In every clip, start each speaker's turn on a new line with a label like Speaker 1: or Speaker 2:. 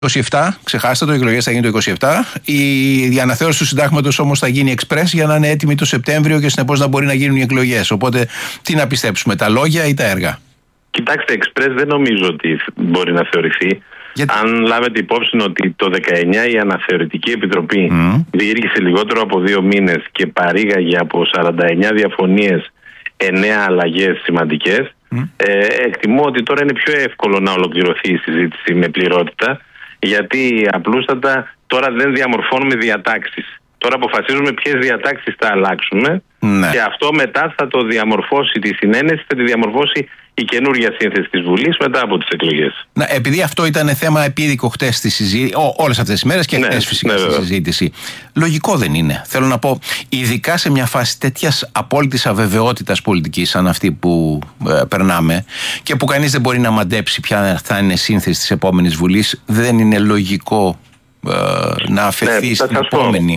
Speaker 1: 27, ξεχάστε το, οι εκλογές θα γίνουν το 27. Η αναθεώρηση του συντάγματος όμως θα γίνει εξπρές για να είναι έτοιμη το Σεπτέμβριο και συνεπώς να μπορεί να γίνουν οι εκλογές. Οπότε τι να πιστέψουμε, τα λόγια ή τα έργα?
Speaker 2: Κοιτάξτε, εξπρές δεν νομίζω ότι μπορεί να θεωρηθεί. Αν λάβετε υπόψη ότι το 19 η Αναθεωρητική Επιτροπή διήρκησε λιγότερο από 2 μήνες και παρήγαγε από 49 διαφωνίες 9 αλλαγές σημαντικές, εκτιμώ ότι τώρα είναι πιο εύκολο να ολοκληρωθεί η συζήτηση με πληρότητα, γιατί απλούστατα τώρα δεν διαμορφώνουμε διατάξεις. Τώρα αποφασίζουμε ποιες διατάξεις θα αλλάξουμε, και αυτό μετά θα το διαμορφώσει, τη συνένεση θα τη διαμορφώσει η καινούργια σύνθεση της Βουλής μετά από τις εκλογές.
Speaker 1: Επειδή αυτό ήταν θέμα επίδικο χτες στη συζήτηση, όλες αυτές τις μέρες και χτες φυσικά στη συζήτηση. Λογικό δεν είναι? Θέλω να πω, ειδικά σε μια φάση τέτοιας απόλυτης αβεβαιότητας πολιτικής σαν αυτή που περνάμε και που κανείς δεν μπορεί να μαντέψει ποια θα είναι σύνθεση της επόμενης Βουλής, δεν είναι λογικό να αφαιθεί στην επόμενη?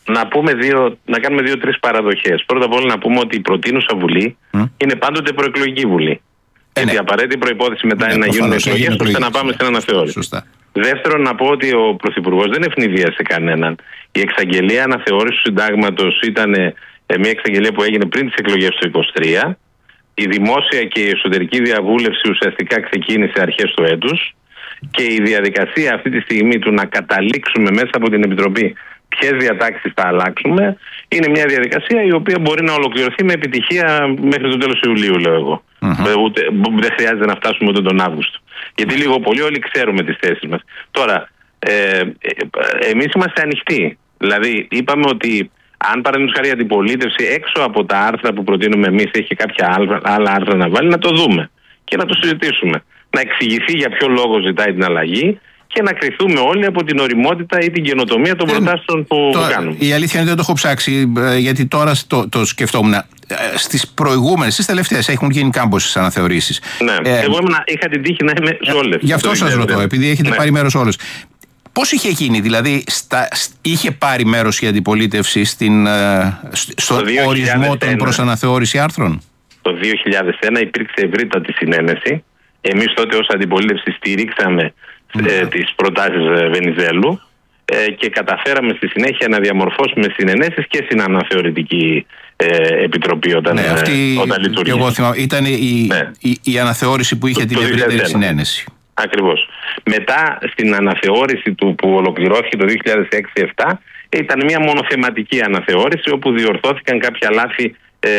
Speaker 2: Να κάνουμε 2-3 παραδοχές. Πρώτα απ' όλα να πούμε ότι η προτείνουσα Βουλή είναι πάντοτε προεκλογική Βουλή. Γιατί η απαραίτητη προϋπόθεση μετά είναι να γίνουν εκλογές ώστε να πάμε στην αναθεώρηση.
Speaker 1: Σωστά.
Speaker 2: Δεύτερον, να πω ότι ο Πρωθυπουργός δεν ευνηδίασε κανέναν. Η εξαγγελία αναθεώρησης του συντάγματος ήταν μια εξαγγελία που έγινε πριν τις εκλογές του 2023. Η δημόσια και η εσωτερική διαβούλευση ουσιαστικά ξεκίνησε αρχές του έτους. Και η διαδικασία αυτή τη στιγμή του να καταλήξουμε μέσα από την Επιτροπή ποιες διατάξεις θα αλλάξουμε είναι μια διαδικασία η οποία μπορεί να ολοκληρωθεί με επιτυχία μέχρι το τέλος Ιουλίου, λέω εγώ. Δεν χρειάζεται να φτάσουμε ούτε τον Αύγουστο. Γιατί λίγο πολύ όλοι ξέρουμε τις θέσεις μας. Τώρα, εμείς είμαστε ανοιχτοί. Δηλαδή, είπαμε ότι αν παραδείγματος χάρη η αντιπολίτευση έξω από τα άρθρα που προτείνουμε εμείς έχει κάποια άλλα άρθρα να βάλει, να το δούμε και να το συζητήσουμε. Να εξηγηθεί για ποιο λόγο ζητάει την αλλαγή και να κρυθούμε όλοι από την ωριμότητα ή την καινοτομία των προτάσεων που κάνουμε.
Speaker 1: Η αλήθεια είναι ότι δεν το έχω ψάξει, γιατί τώρα το σκεφτόμουν. Στις προηγούμενες, στις τελευταίες, έχουν γίνει κάμποσες αναθεωρήσεις.
Speaker 2: Ναι, εγώ είχα την τύχη να είμαι σε όλες.
Speaker 1: Γι' αυτό σας ρωτώ, επειδή έχετε πάρει μέρος όλες. Πώς είχε γίνει, δηλαδή, είχε πάρει μέρος η αντιπολίτευση στον ορισμό των προς αναθεώρηση άρθρων?
Speaker 2: Το 2001 υπήρξε ευρύτατη συνένεση. Εμείς τότε ως αντιπολίτευση στηρίξαμε τις προτάσεις Βενιζέλου και καταφέραμε στη συνέχεια να διαμορφώσουμε συνενέσεις και στην Αναθεωρητική Επιτροπή όταν λειτουργήσε.
Speaker 1: Εγώ θυμάμαι, ήταν η αναθεώρηση που είχε την ευρύτερη συνένεση.
Speaker 2: Ακριβώς. Μετά στην αναθεώρηση που ολοκληρώθηκε το 2006-2007 ήταν μια μονοθεματική αναθεώρηση όπου διορθώθηκαν κάποια λάθη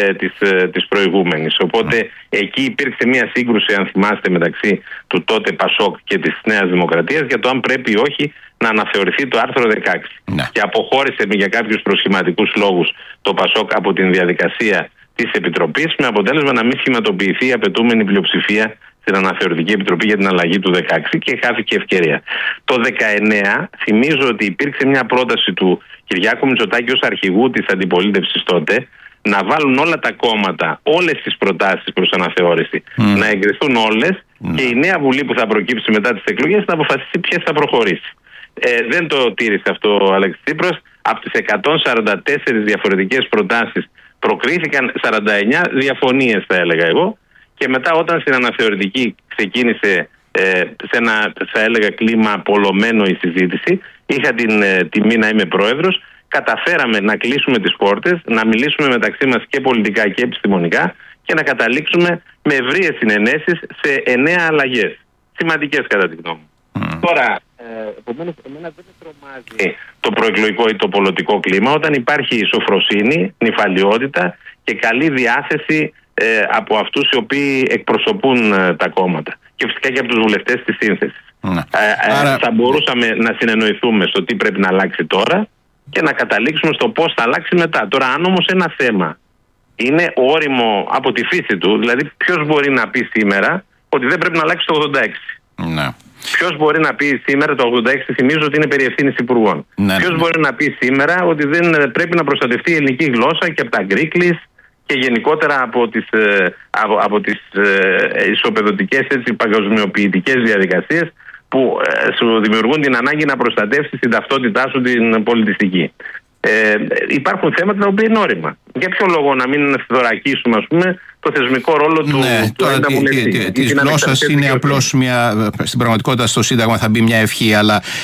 Speaker 2: της προηγούμενης. Οπότε εκεί υπήρξε μια σύγκρουση, αν θυμάστε, μεταξύ του τότε Πασόκ και της Νέας Δημοκρατίας για το αν πρέπει ή όχι να αναθεωρηθεί το άρθρο 16. Και αποχώρησε για κάποιους προσχηματικούς λόγους το Πασόκ από την διαδικασία της Επιτροπής, με αποτέλεσμα να μην σχηματοποιηθεί η απαιτούμενη πλειοψηφία στην Αναθεωρητική Επιτροπή για την αλλαγή του 16 και χάθηκε ευκαιρία. Το 19 θυμίζω ότι υπήρξε μια πρόταση του Κυριάκου Μητσοτάκη ως αρχηγού της αντιπολίτευσης τότε να βάλουν όλα τα κόμματα, όλες τις προτάσεις προς αναθεώρηση, να εγκριθούν όλες και η νέα Βουλή που θα προκύψει μετά τις εκλογές να αποφασίσει ποιες θα προχωρήσει. Δεν το τήρησε αυτό ο Αλέξης Τσίπρας. Από τις 144 διαφορετικές προτάσεις προκρίθηκαν 49 διαφωνίες, θα έλεγα εγώ, και μετά όταν στην αναθεωρητική ξεκίνησε σε ένα, θα έλεγα, κλίμα απολωμένο η συζήτηση, είχα την τιμή να είμαι πρόεδρος, καταφέραμε να κλείσουμε τις πόρτες, να μιλήσουμε μεταξύ μας και πολιτικά και επιστημονικά και να καταλήξουμε με ευρείες συνενέσεις σε 9 αλλαγές. Σημαντικές κατά τη γνώμη μου. Τώρα, επομένως, εμένα δεν με τρομάζει το προεκλογικό ή το πολιτικό κλίμα όταν υπάρχει σοφροσύνη, νηφαλιότητα και καλή διάθεση από αυτούς οι οποίοι εκπροσωπούν τα κόμματα και φυσικά και από τους βουλευτές της σύνθεσης. Άρα θα μπορούσαμε να συνεννοηθούμε στο τι πρέπει να αλλάξει τώρα και να καταλήξουμε στο πώς θα αλλάξει μετά. Τώρα, αν όμως ένα θέμα είναι όριμο από τη φύση του, δηλαδή ποιος μπορεί να πει σήμερα ότι δεν πρέπει να αλλάξει το 86.
Speaker 1: Ναι.
Speaker 2: Ποιος μπορεί να πει σήμερα, το 86 θυμίζω ότι είναι περί ευθύνης υπουργών. Ποιος μπορεί να πει σήμερα ότι δεν πρέπει να προστατευτεί η ελληνική γλώσσα και από τα γκρίκλις και γενικότερα από τις ισοπεδωτικές, παγκοσμιοποιητικές διαδικασίες που σου δημιουργούν την ανάγκη να προστατεύσεις την ταυτότητά σου την πολιτιστική. υπάρχουν θέματα τα οποία είναι όρημα. Για ποιο λόγο να μην δωρακίσουμε, ας πούμε, το θεσμικό ρόλο του
Speaker 1: της γλώσσας είναι απλώς στην πραγματικότητα στο Σύνταγμα θα μπει μια ευχή, αλλά